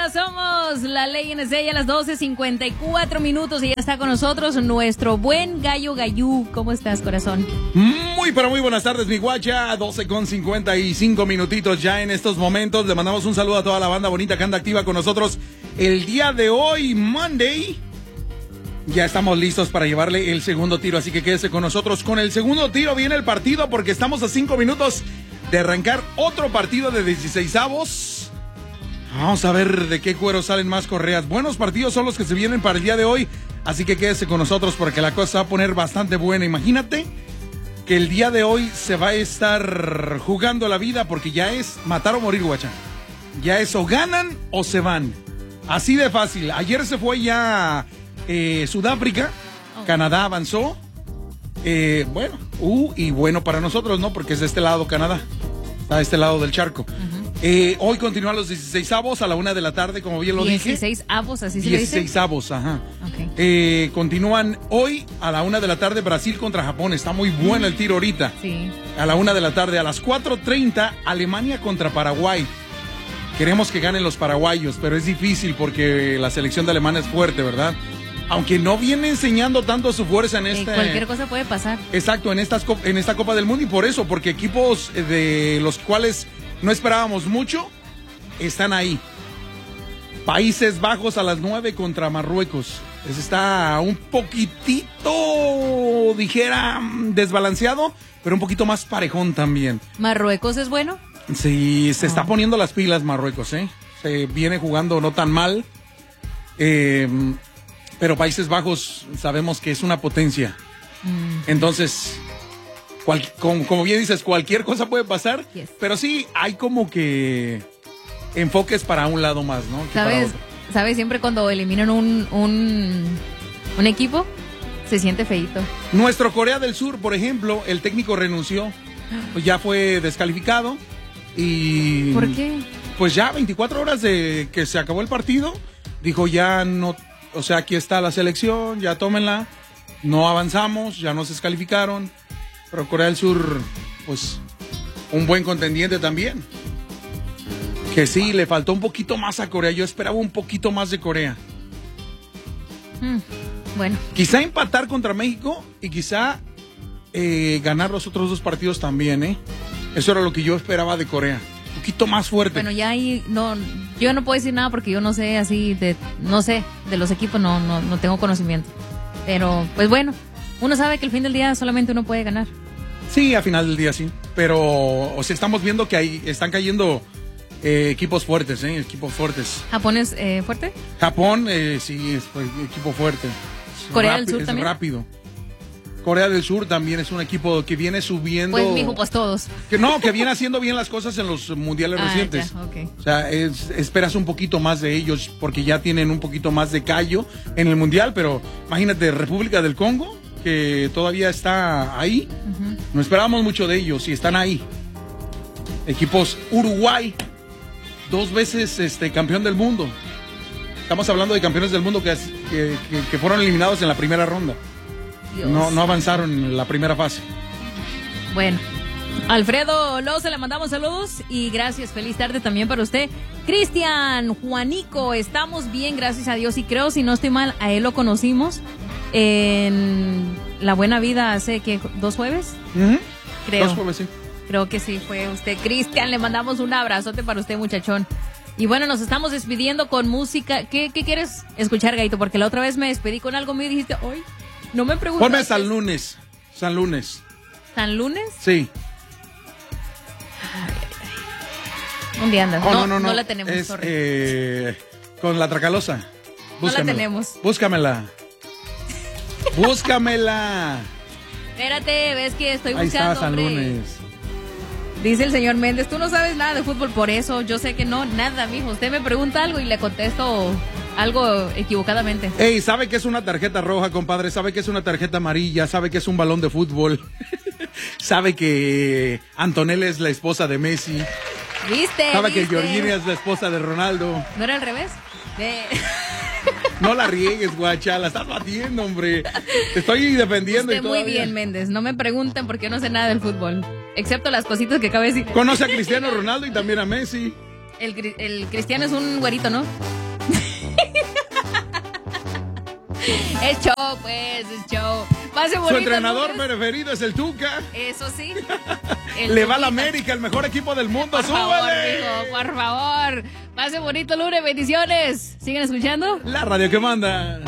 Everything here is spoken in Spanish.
somos la Ley en Estrella a las 12:54 minutos y ya está con nosotros nuestro buen Gallo Gallú. ¿Cómo estás, corazón? Muy, pero muy buenas tardes, mi guacha. 12:55 minutitos ya en estos momentos. Le mandamos un saludo a toda la banda bonita que anda activa con nosotros el día de hoy, Monday. Ya estamos listos para llevarle el segundo tiro, así que quédese con nosotros. Con el segundo tiro viene el partido porque estamos a 5 minutos de arrancar otro partido de 16avos. Vamos a ver de qué cuero salen más correas. Buenos partidos son los que se vienen para el día de hoy, así que quédese con nosotros porque la cosa se va a poner bastante buena. Imagínate que el día de hoy se va a estar jugando la vida porque ya es matar o morir, guacha. Ya es o ganan o se van. Así de fácil. Ayer se fue ya Sudáfrica, Canadá avanzó. Y bueno para nosotros, ¿no? Porque es de este lado Canadá, está de este lado del charco. Hoy continúan los 16avos a la 1 de la tarde, como bien lo dije. 16avos, así se le dice. 16avos, ajá. Okay. Continúan hoy a la 1 de la tarde Brasil contra Japón. Está muy bueno el tiro ahorita. Sí. A la 1 de la tarde, a las 4:30, Alemania contra Paraguay. Queremos que ganen los paraguayos, pero es difícil porque la selección de Alemania es fuerte, ¿verdad? Aunque no viene enseñando tanto su fuerza en esta... Cualquier cosa puede pasar. Exacto, en esta Copa del Mundo, y por eso, porque equipos de los cuales no esperábamos mucho, están ahí. Países Bajos a las 9 contra Marruecos. Ese está un poquitito, dijera, desbalanceado, pero un poquito más parejón también. ¿Marruecos es bueno? Sí, se está poniendo las pilas Marruecos, ¿eh? Se viene jugando no tan mal. Pero Países Bajos sabemos que es una potencia. Entonces, como bien dices, cualquier cosa puede pasar. Yes. Pero sí, hay como que enfoques para un lado más, ¿no? ¿Sabes? Siempre cuando eliminan un equipo, se siente feíto. Nuestro Corea del Sur, por ejemplo, el técnico renunció. Pues ya fue descalificado. Y ¿por qué? Pues ya 24 horas de que se acabó el partido, dijo ya no... O sea, aquí está la selección, ya tómenla. No avanzamos, ya nos descalificaron. Pero Corea del Sur, pues, un buen contendiente también. Que sí, le faltó un poquito más a Corea. Yo esperaba un poquito más de Corea. Bueno. Quizá empatar contra México y quizá ganar los otros dos partidos también, ¿eh? Eso era lo que yo esperaba de Corea. Un poquito más fuerte. Bueno, ya ahí no, yo no puedo decir nada porque yo no sé así de los equipos, no tengo conocimiento. Pero, pues bueno, uno sabe que al fin del día solamente uno puede ganar. Sí, al final del día sí. Pero, o sea, estamos viendo que ahí están cayendo equipos fuertes, equipos fuertes. ¿Japón es fuerte? Japón, sí, es equipo fuerte. ¿Corea del Sur también? Es rápido. Corea del Sur también es un equipo que viene subiendo. Pues, mijo, pues todos. Que viene haciendo bien las cosas en los mundiales recientes. Ya, okay. O sea, esperas un poquito más de ellos porque ya tienen un poquito más de callo en el mundial, pero imagínate, República del Congo, que todavía está ahí. No esperábamos mucho de ellos y están ahí. Equipos Uruguay, 2 veces campeón del mundo. Estamos hablando de campeones del mundo que fueron eliminados en la primera ronda. No avanzaron en la primera fase. Bueno, Alfredo Loza, le mandamos saludos y gracias, feliz tarde también para usted. Cristian Juanico, estamos bien, gracias a Dios, y creo, si no estoy mal, a él lo conocimos en La Buena Vida hace, ¿qué? ¿2 jueves? Creo. 2 jueves, sí. Creo que sí, fue usted. Cristian, le mandamos un abrazote para usted, muchachón. Y bueno, nos estamos despidiendo con música. ¿Qué quieres escuchar, Gaito? Porque la otra vez me despedí con algo mío y dijiste, hoy no me preguntaste. Ponme San Lunes. ¿San Lunes? Sí. Un día andas. No la tenemos. Es, con la Tracalosa. Búscamela. No la tenemos. Búscamela. Espérate, ves que estoy ahí buscando, está, San Lunes. Dice el señor Méndez, tú no sabes nada de fútbol, por eso yo sé que no, nada, mijo. Usted me pregunta algo y le contesto algo equivocadamente. Ey, ¿sabe que es una tarjeta roja, compadre? ¿Sabe que es una tarjeta amarilla? ¿Sabe que es un balón de fútbol? ¿Sabe que Antonella es la esposa de Messi? ¿Viste? ¿Sabe que Georgina es la esposa de Ronaldo? ¿No era al revés? No la riegues, guacha, la estás batiendo, hombre. Te estoy defendiendo. Usted muy bien, Méndez. No me pregunten porque yo no sé nada del fútbol. Excepto las cositas que acabo de decir. Conoce a Cristiano Ronaldo y también a Messi. El Cristiano es un güerito, ¿no? Es show, pues, es show. Pase bonito. Su entrenador lunes. preferido es el Tuca. Eso sí. Le va a la América, el mejor equipo del mundo. Por favor, ¡Súbele! mijo, por favor. Pase bonito lunes, bendiciones. ¿Siguen escuchando? La radio que manda.